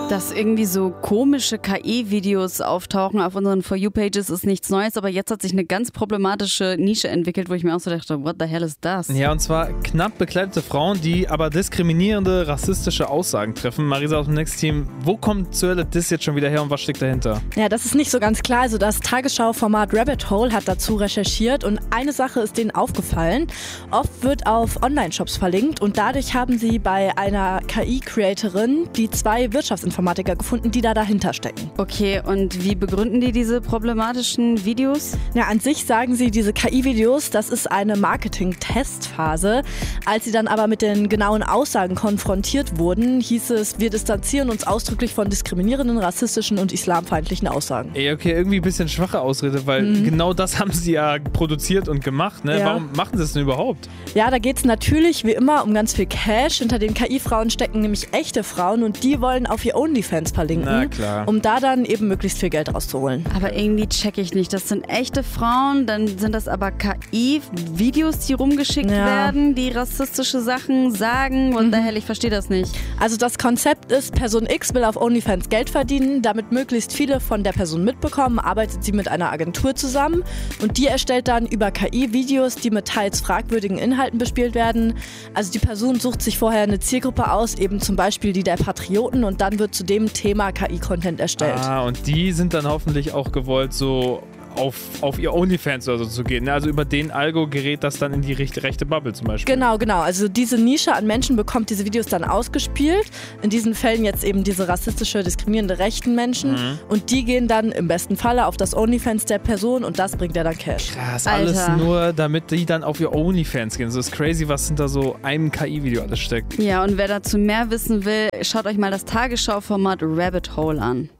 Dass irgendwie so komische KI-Videos auftauchen auf unseren For You-Pages ist nichts Neues, aber jetzt hat sich eine ganz problematische Nische entwickelt, wo ich mir auch so dachte, what the hell ist das? Ja, und zwar knapp bekleidete Frauen, die aber diskriminierende, rassistische Aussagen treffen. Marisa aus dem Next-Team, wo kommt zur Hölle das jetzt schon wieder her und was steckt dahinter? Ja, das ist nicht so ganz klar. Also das Tagesschau-Format Rabbit Hole hat dazu recherchiert und eine Sache ist denen aufgefallen. Oft wird auf Online-Shops verlinkt und dadurch haben sie bei einer KI-Creatorin die 2 Wirtschaftsinformatiker gefunden, die da dahinter stecken. Okay, und wie begründen die diese problematischen Videos? Ja, an sich sagen sie, diese KI-Videos, das ist eine Marketing-Testphase. Als sie dann aber mit den genauen Aussagen konfrontiert wurden, hieß es, wir distanzieren uns ausdrücklich von diskriminierenden, rassistischen und islamfeindlichen Aussagen. Ey, okay, irgendwie ein bisschen schwache Ausrede, weil genau das haben sie ja produziert und gemacht, ne? Ja. Warum machen sie das denn überhaupt? Ja, da geht es natürlich wie immer um ganz viel Cash. Hinter den KI-Frauen stecken nämlich echte Frauen und die wollen auf ihr OnlyFans verlinken, Na klar. um da dann eben möglichst viel Geld rauszuholen. Aber irgendwie check ich nicht. Das sind echte Frauen, dann sind das aber KI-Videos, die rumgeschickt werden, die rassistische Sachen sagen. What the hell, ich verstehe das nicht. Also das Konzept ist, Person X will auf OnlyFans Geld verdienen, damit möglichst viele von der Person mitbekommen, arbeitet sie mit einer Agentur zusammen und die erstellt dann über KI Videos, die mit teils fragwürdigen Inhalten bespielt werden. Also die Person sucht sich vorher eine Zielgruppe aus, eben zum Beispiel die der Patrioten und dann wird zu dem Thema KI-Content erstellt. Ah, und die sind dann hoffentlich auch gewollt, so auf ihr OnlyFans oder so zu gehen. Also über den Algo gerät das dann in die rechte Bubble zum Beispiel. Genau. Also diese Nische an Menschen bekommt diese Videos dann ausgespielt. In diesen Fällen jetzt eben diese rassistische, diskriminierende rechten Menschen. Und die gehen dann im besten Falle auf das OnlyFans der Person und das bringt ja dann Cash. Krass, Alter. alles nur, damit die dann auf ihr OnlyFans gehen. Das ist crazy, was hinter so einem KI-Video alles steckt. Ja, und wer dazu mehr wissen will, schaut euch mal das Tagesschau-Format Rabbit Hole an.